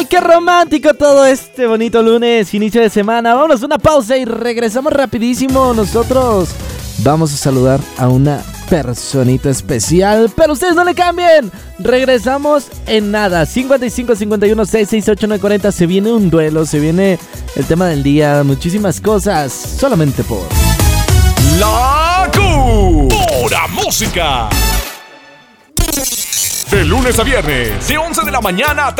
Qué romántico todo este bonito lunes, inicio de semana. Vámonos a una pausa y regresamos rapidísimo. Nosotros vamos a saludar a una personita especial, pero ustedes no le cambien. Regresamos en nada. 55 51 668 940. Se viene un duelo, se viene el tema del día, muchísimas cosas, solamente por La Pura Música. De lunes a viernes, de 11 de la mañana a